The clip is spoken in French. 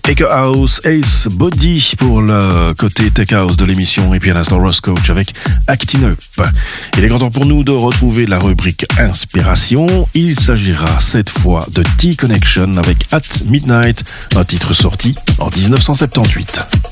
Echo House, Ace Body pour le côté Tech House de l'émission, et puis à l'instant Ross Coach avec Acting Up. Il est grand temps pour nous de retrouver la rubrique Inspiration. Il s'agira cette fois de T-Connection avec At Midnight, un titre sorti en 1978.